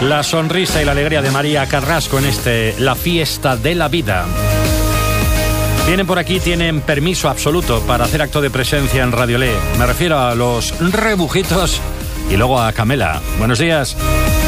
La sonrisa y la alegría de María Carrasco en La Fiesta de la Vida. Vienen por aquí, tienen permiso absoluto para hacer acto de presencia en Radio Le. Me refiero a los Rebujitos y luego a Camela. Buenos días.